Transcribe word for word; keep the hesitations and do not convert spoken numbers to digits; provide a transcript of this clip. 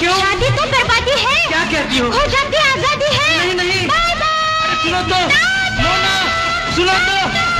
क्यों? शादी तो बर्बादी है। क्या कहती हो? हो जाती आजादी है। नहीं नहीं, बाय बाय। सुनो तो, मोना, सुनो तो।